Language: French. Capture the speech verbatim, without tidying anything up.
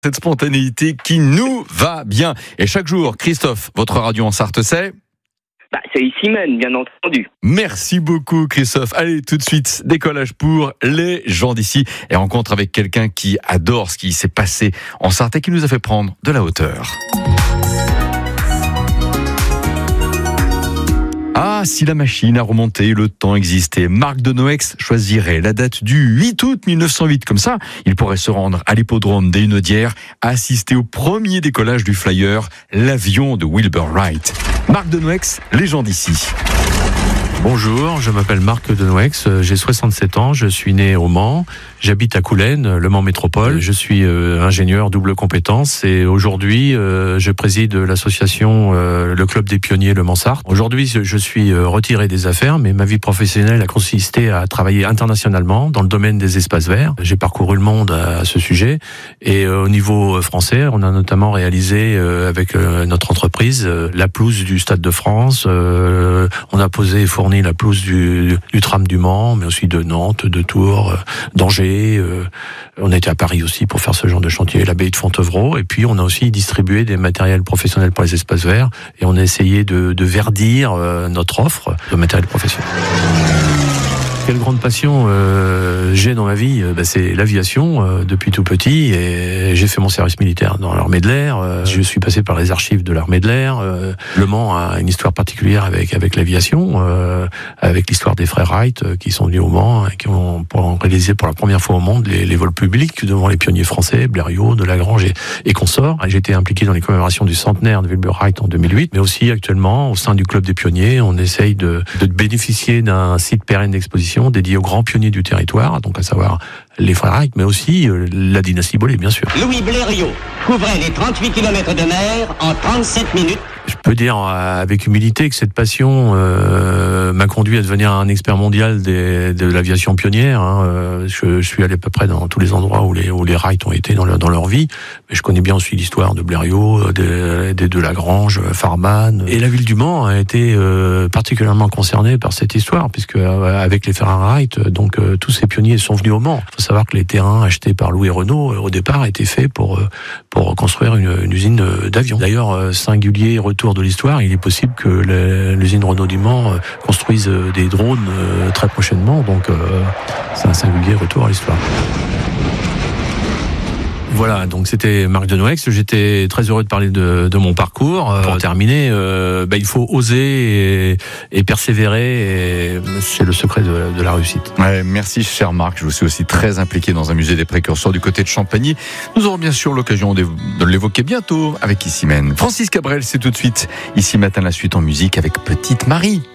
Cette spontanéité qui nous va bien. Et chaque jour, Christophe, votre radio en Sarthe, c'est bah, c'est Issimène, bien entendu. Merci beaucoup, Christophe. Allez, tout de suite, décollage pour les gens d'ici. Et rencontre avec quelqu'un qui adore ce qui s'est passé en Sarthe et qui nous a fait prendre de la hauteur. Ah, si la machine a remonté, le temps existait. Marc de Noailles choisirait la date du huit août mille neuf cent huit. Comme ça, il pourrait se rendre à l'hippodrome des Hunaudières, assister au premier décollage du Flyer, l'avion de Wilbur Wright. Marc de Noailles, légende ici. Bonjour, je m'appelle Marc de Noailles, j'ai soixante-sept ans, je suis né au Mans, j'habite à Coulennes, Le Mans Métropole, je suis euh, ingénieur double compétence et aujourd'hui euh, je préside l'association euh, Le Club des Pionniers Le Mans Sarthe. Aujourd'hui je suis euh, retiré des affaires, mais ma vie professionnelle a consisté à travailler internationalement dans le domaine des espaces verts. J'ai parcouru le monde à, à ce sujet et euh, au niveau français, on a notamment réalisé euh, avec euh, notre entreprise euh, la pelouse du Stade de France, euh, on a posé et fourni la pelouse du, du tram du Mans, mais aussi de Nantes, de Tours, euh, d'Angers. Euh, on a été à Paris aussi pour faire ce genre de chantier, l'abbaye de Fontevraud. Et puis on a aussi distribué des matériels professionnels pour les espaces verts. Et on a essayé de, de verdir euh, notre offre de matériel professionnel. Quelle grande passion euh, j'ai dans ma vie, bah, c'est l'aviation euh, depuis tout petit et j'ai fait mon service militaire dans l'armée de l'air. Euh, je suis passé par les archives de l'armée de l'air. Euh, Le Mans a une histoire particulière avec avec l'aviation, euh, avec l'histoire des frères Wright euh, qui sont venus au Mans et qui ont pour réalisé pour la première fois au monde les, les vols publics devant les pionniers français, Blériot, Delagrange et, et consorts. J'ai été impliqué dans les commémorations du centenaire de Wilbur Wright en deux mille huit, mais aussi actuellement au sein du Club des Pionniers, on essaye de, de bénéficier d'un site pérenne d'exposition dédié aux grands pionniers du territoire, donc à savoir les frères Wright, mais aussi euh, la dynastie Bollée, bien sûr. Louis Blériot couvrait les trente-huit kilomètres de mer en trente-sept minutes. Je peux dire euh, avec humilité que cette passion euh, m'a conduit à devenir un expert mondial des, de l'aviation pionnière. Hein. Euh, je, je suis allé à peu près dans tous les endroits où les, où les Wright ont été dans leur, dans leur vie, mais je connais bien aussi l'histoire de Blériot, des de, de Lagrange, Farman. Et la ville du Mans a été euh, particulièrement concernée par cette histoire, puisque euh, avec les frères Wright, donc euh, tous ces pionniers sont venus au Mans. Il faut savoir que les terrains achetés par Louis Renault, euh, au départ, étaient faits pour, euh, pour construire une, une usine d'avions. D'ailleurs, euh, singulier retour de l'histoire, il est possible que la, l'usine Renault du Mans euh, construise euh, des drones euh, très prochainement, donc euh, c'est un singulier retour à l'histoire. Voilà, donc c'était Marc de Noailles. J'étais très heureux de parler de, de mon parcours. Pour terminer, euh, bah, il faut oser et, et persévérer. Et c'est le secret de, de la réussite. Ouais, merci, cher Marc. Je suis aussi très impliqué dans un musée des précurseurs du côté de Champagny. Nous aurons bien sûr l'occasion de, de l'évoquer bientôt avec Issimène. Francis Cabrel, c'est tout de suite. Ici Matin, la suite en musique avec Petite Marie.